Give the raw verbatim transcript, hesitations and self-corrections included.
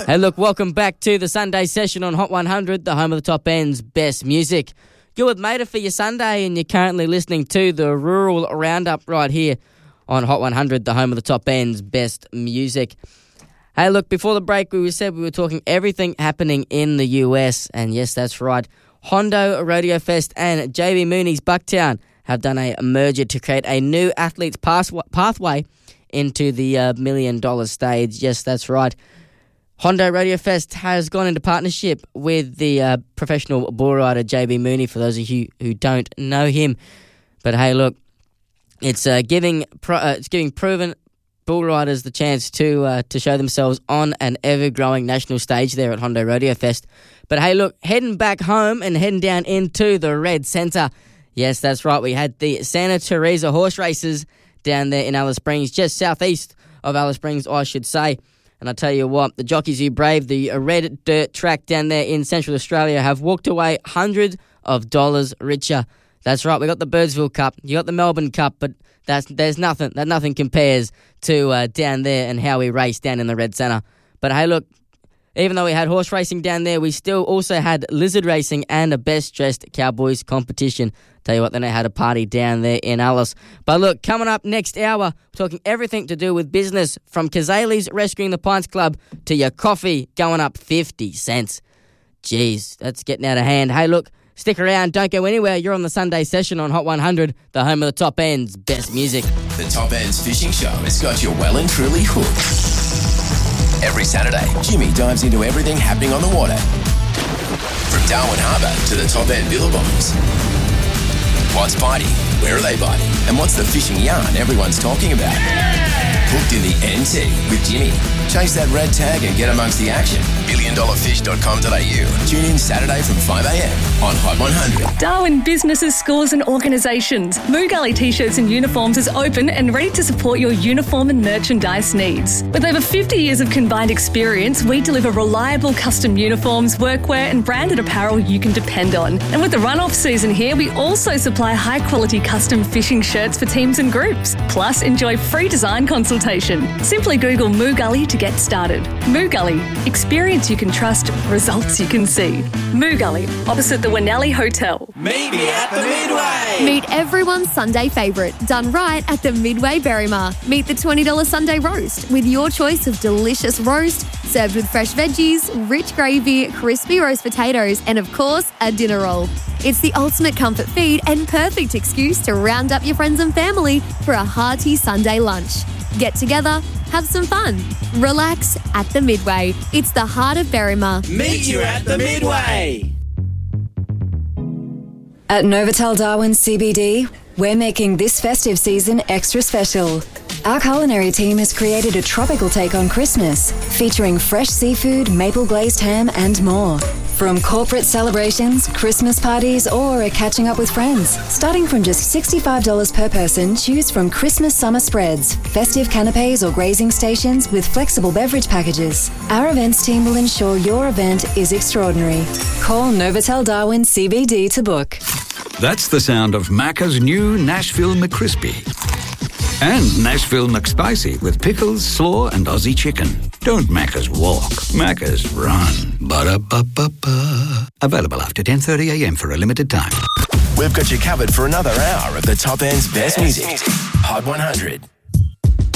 Hey, look, welcome back to the Sunday session on Hot one hundred, the home of the top end's best music. You're with Mater for your Sunday, and you're currently listening to the Rural Roundup right here on Hot one hundred, the home of the top end's best music. Hey, look, before the break, we said we were talking everything happening in the U S, and yes, that's right. Hondo Rodeo Fest and J B Mooney's Bucktown have done a merger to create a new athletes pass- pathway into the uh, million dollar stage. Yes, that's right. Hondo Rodeo Fest has gone into partnership with the uh, professional bull rider J B Mooney, for those of you who don't know him. But hey, look, it's uh, giving pro- uh, it's giving proven bull riders the chance to uh, to show themselves on an ever-growing national stage there at Hondo Rodeo Fest. But hey, look, heading back home and heading down into the Red Centre. Yes, that's right. We had the Santa Teresa horse races down there in Alice Springs, just southeast of Alice Springs, I should say. And I tell you what, the jockeys who braved the red dirt track down there in Central Australia have walked away hundreds of dollars richer. That's right, we got the Birdsville Cup, you got the Melbourne Cup, but that's there's nothing, that nothing compares to uh, down there and how we race down in the Red Centre. But hey, look, even though we had horse racing down there, we still also had lizard racing and a best dressed cowboys competition. Tell you what, they know how to party down there in Alice. But look, coming up next hour, we're talking everything to do with business, from Kazali's Rescuing the Pints Club to your coffee going up fifty cents. Jeez, that's getting out of hand. Hey, look, stick around, don't go anywhere. You're on the Sunday session on Hot one hundred, the home of the top end's best music. The Top End's Fishing Show has got you well and truly hooked. Every Saturday, Jimmy dives into everything happening on the water. From Darwin Harbour to the top end billabongs. What's biting? Where are they biting? And what's the fishing yarn everyone's talking about? Hooked in the N T with Jimmy. Chase that red tag and get amongst the action. million dollar fish dot com dot a u. Tune in Saturday from five a.m. on Hot one hundred. Darwin businesses, schools and organisations. Moo Gully T-shirts and uniforms is open and ready to support your uniform and merchandise needs. With over fifty years of combined experience, we deliver reliable custom uniforms, workwear and branded apparel you can depend on. And with the run-off season here, we also supply high-quality custom fishing shirts for teams and groups. Plus, enjoy free design consultation. Simply Google Moo Gully to get started. Moo Gully, experience you can trust, results you can see. Moo Gully, opposite the Winnelli Hotel. Meet me at the Midway. Meet everyone's Sunday favourite, done right at the Midway Berrima. Meet the twenty dollars Sunday roast with your choice of delicious roast, served with fresh veggies, rich gravy, crispy roast potatoes, and of course, a dinner roll. It's the ultimate comfort feed and perfect excuse to round up your friends and family for a hearty Sunday lunch. Get together, have some fun, relax at the Midway. It's the heart of Berrima. Meet you at the Midway. At Novotel Darwin C B D, we're making this festive season extra special. Our culinary team has created a tropical take on Christmas, featuring fresh seafood, maple glazed ham and more. From corporate celebrations, Christmas parties, or a catching up with friends. Starting from just sixty-five dollars per person, choose from Christmas summer spreads, festive canapes or grazing stations with flexible beverage packages. Our events team will ensure your event is extraordinary. Call Novotel Darwin C B D to book. That's the sound of Macca's new Nashville McCrispy. And Nashville McSpicy with pickles, slaw and Aussie chicken. Don't Macca's walk, Macca's run. Ba-da-ba-ba-ba. Available after ten thirty a.m. for a limited time. We've got you covered for another hour of the Top End's best music. Hot one hundred.